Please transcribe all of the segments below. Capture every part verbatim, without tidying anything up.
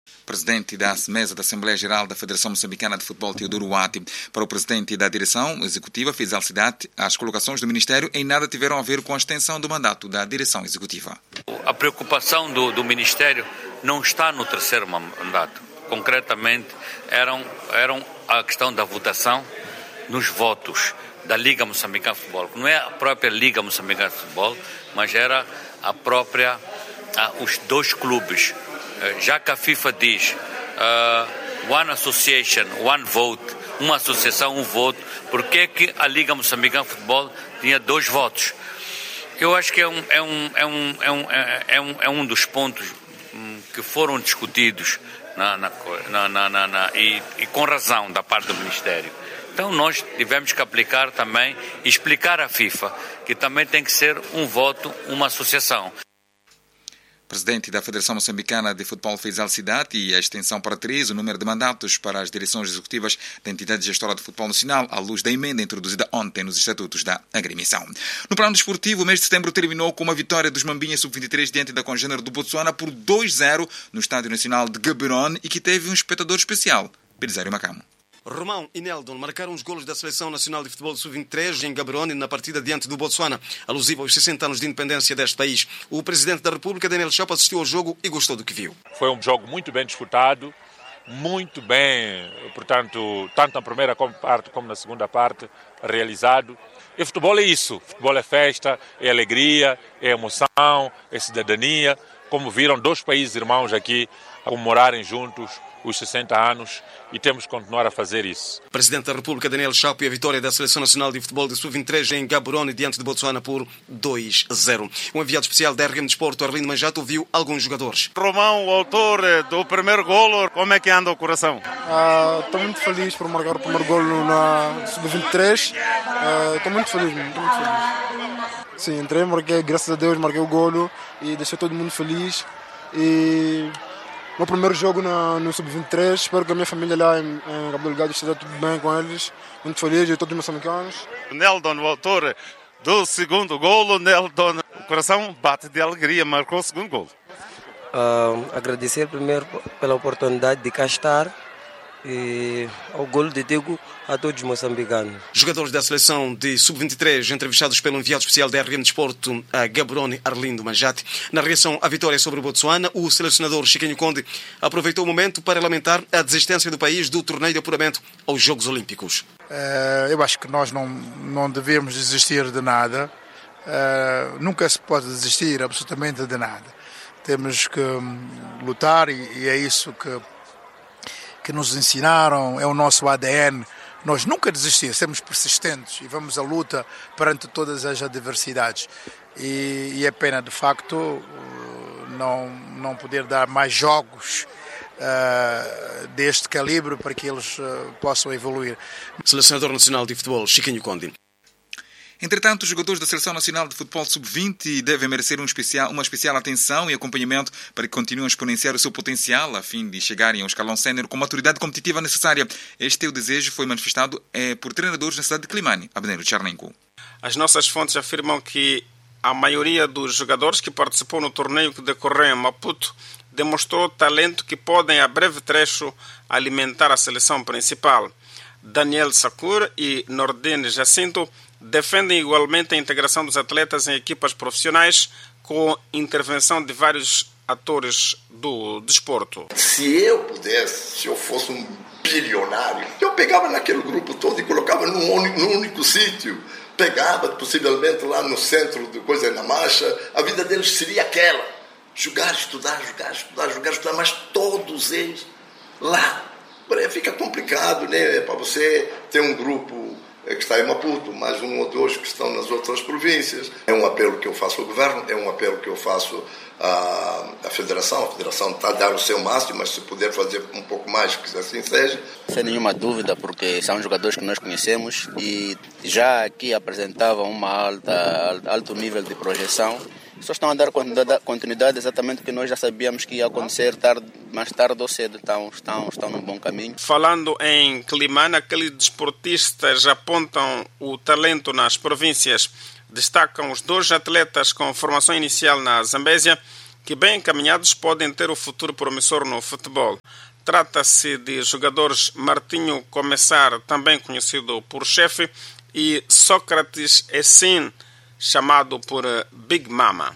Presidente da mesa da Assembleia Geral da Federação Moçambicana de Futebol, Teodoro Wati. Para o presidente da direção executiva, Faisal Cidade, as colocações do Ministério em nada tiveram a ver com a extensão do mandato da direção executiva. A preocupação do, do Ministério não está no terceiro mandato. Concretamente, eram, eram a questão da votação nos votos da Liga Moçambicana de Futebol. Não é a própria Liga Moçambicana de Futebol, mas era a própria, a, os dois clubes. Já que a FIFA diz uh, One Association, One Vote, uma associação, um voto, por que é que a Liga Moçambicana de Futebol tinha dois votos? Eu acho que é um, é um, é um, é um, é um, é um dos pontos que foram discutidos na, na, na, na, na, e, e com razão da parte do Ministério. Então nós tivemos que aplicar também, explicar à FIFA que também tem que ser um voto, uma associação. Presidente da Federação Moçambicana de Futebol, Faisal Cidade, e a extensão para três o número de mandatos para as direções executivas da entidade gestora de futebol nacional, à luz da emenda introduzida ontem nos estatutos da agremiação. No plano desportivo, o mês de setembro terminou com uma vitória dos Mambinhas sub vinte e três diante da congênere do Botsuana por dois a zero no Estádio Nacional de Gaborone e que teve um espectador especial, Belisário Macamo. Romão e Neldon marcaram os golos da Seleção Nacional de Futebol sub vinte e três em Gaborone na partida diante do Botsuana, alusivo aos sessenta anos de independência deste país. O Presidente da República, Daniel Chapo, assistiu ao jogo e gostou do que viu. Foi um jogo muito bem disputado, muito bem, portanto, tanto na primeira parte como na segunda parte, realizado. E futebol é isso, futebol é festa, é alegria, é emoção, é cidadania. Como viram, dois países irmãos aqui a comemorarem juntos os sessenta anos e temos que continuar a fazer isso. Presidente da República, Daniel Chapo, e a vitória da Seleção Nacional de Futebol de sub vinte e três em Gaborone diante de Botsuana por dois a zero. Um enviado especial da R M Desporto, Arlindo Manjato, viu alguns jogadores. Romão, o autor do primeiro golo, como é que anda o coração? Estou uh, muito feliz por marcar o primeiro golo na sub vinte e três. Estou uh, muito feliz, estou muito feliz. Sim, entrei, marquei, graças a Deus, marquei o golo e deixei todo mundo feliz. E meu primeiro jogo na, no sub vinte e três, espero que a minha família lá em, em Cabo Delgado esteja tudo bem com eles. Muito feliz, e todos os moçambicanos. Neldon, o autor do segundo golo, Neldon, o coração bate de alegria, marcou o segundo golo. Uh, agradecer primeiro pela oportunidade de cá estar e ao golo de Diego a todos os moçambicanos. Jogadores da seleção de sub vinte e três entrevistados pelo enviado especial da R M Desporto, a Gaborone, Arlindo Manjate. Na reação à vitória sobre o Botsuana, o selecionador Chiquinho Conde aproveitou o momento para lamentar a desistência do país do torneio de apuramento aos Jogos Olímpicos. Uh, eu acho que nós não, não devemos desistir de nada. Uh, nunca se pode desistir absolutamente de nada. Temos que lutar e, e é isso que que nos ensinaram, é o nosso A D N. Nós nunca desistimos, somos persistentes e vamos à luta perante todas as adversidades. E, e é pena, de facto, não, não poder dar mais jogos uh, deste calibre para que eles uh, possam evoluir. Selecionador Nacional de Futebol, Chiquinho Conde. Entretanto, os jogadores da Seleção Nacional de Futebol sub vinte devem merecer um especial, uma especial atenção e acompanhamento para que continuem a exponenciar o seu potencial a fim de chegarem ao escalão sénior com a maturidade competitiva necessária. Este é o desejo foi manifestado é, por treinadores na cidade de Climane, Abneiro Charnenko. As nossas fontes afirmam que a maioria dos jogadores que participou no torneio que decorreu em Maputo demonstrou talento que podem, a breve trecho, alimentar a seleção principal. Daniel Sakur e Nordine Jacinto defendem igualmente a integração dos atletas em equipas profissionais com intervenção de vários atores do desporto. Se eu pudesse, se eu fosse um bilionário, eu pegava naquele grupo todo e colocava num único, num único sítio. Pegava, possivelmente, lá no centro de coisa na marcha. A vida deles seria aquela. Jogar, estudar, jogar, estudar, jogar, estudar, mas todos eles lá. Fica complicado, né? Para você ter um grupo que está em Maputo, mais um ou dois que estão nas outras províncias. É um apelo que eu faço ao governo, é um apelo que eu faço à, à federação. A federação está a dar o seu máximo, mas se puder fazer um pouco mais, que assim seja. Sem nenhuma dúvida, porque são jogadores que nós conhecemos e já aqui apresentavam uma alta, alto nível de projeção. Só estão a dar continuidade exatamente o que nós já sabíamos que ia acontecer tarde, mais tarde ou cedo. Então, estão, estão num bom caminho. Falando em Climane, aqueles desportistas apontam o talento nas províncias. Destacam os dois atletas com formação inicial na Zambésia, que bem encaminhados podem ter o futuro promissor no futebol. Trata-se de jogadores Martinho Começar, também conhecido por Chefe, e Sócrates Essin, chamado por Big Mama.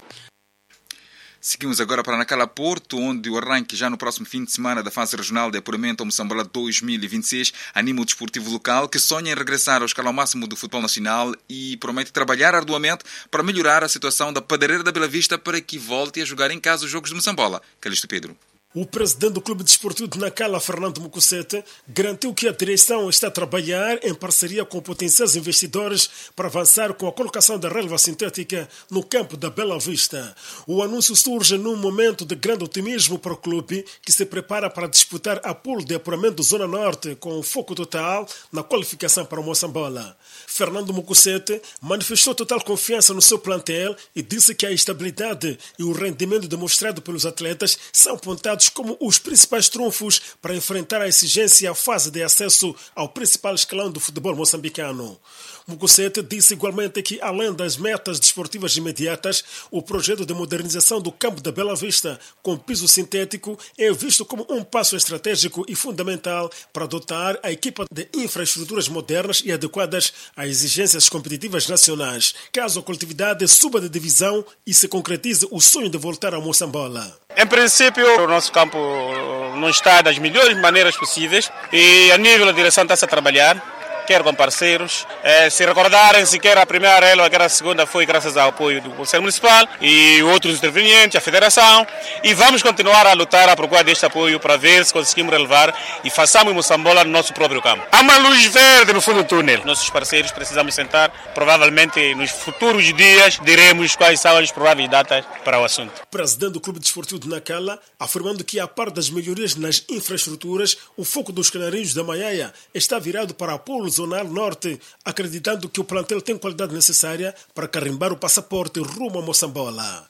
Seguimos agora para Nacala Porto, onde o arranque já no próximo fim de semana da fase regional de apuramento ao Moçambola dois mil e vinte e seis anima o desportivo local, que sonha em regressar ao escalão máximo do futebol nacional e promete trabalhar arduamente para melhorar a situação da Padeireira da Bela Vista para que volte a jogar em casa os jogos de Moçambola. Calixto Pedro. O presidente do Clube Desportivo de Nacala, Fernando Mucosete, garantiu que a direção está a trabalhar em parceria com potenciais investidores para avançar com a colocação da relva sintética no campo da Bela Vista. O anúncio surge num momento de grande otimismo para o clube, que se prepara para disputar a pool de apuramento Zona Norte com foco total na qualificação para o Moçambola. Fernando Mucosete manifestou total confiança no seu plantel e disse que a estabilidade e o rendimento demonstrado pelos atletas são apontados como os principais trunfos para enfrentar a exigência à fase de acesso ao principal escalão do futebol moçambicano. Mucosete disse igualmente que, além das metas desportivas imediatas, o projeto de modernização do campo da Bela Vista com piso sintético é visto como um passo estratégico e fundamental para dotar a equipa de infraestruturas modernas e adequadas às exigências competitivas nacionais, caso a coletividade suba de divisão e se concretize o sonho de voltar ao Moçambola. Em princípio, o nosso campo não está das melhores maneiras possíveis e a nível da direção está-se a trabalhar, quer com parceiros. É, se recordarem, sequer a primeira relva, que era a segunda, foi graças ao apoio do Conselho Municipal e outros intervenientes, a Federação, e vamos continuar a lutar à procura deste apoio para ver se conseguimos relevar e façamos Moçambola no nosso próprio campo. Há uma luz verde no fundo do túnel. Nossos parceiros precisamos sentar, provavelmente nos futuros dias diremos quais são as prováveis datas para o assunto. Presidente do Clube Desportivo de Nacala, afirmando que, a par das melhorias nas infraestruturas, o foco dos canarinhos da Maiaia está virado para a polo zonal norte, acreditando que o plantel tem qualidade necessária para carimbar o passaporte rumo a Moçambola.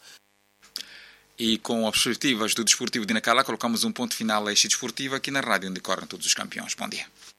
E com as perspectivas do Desportivo de Nacala, colocamos um ponto final a este desportivo aqui na rádio onde correm todos os campeões. Bom dia.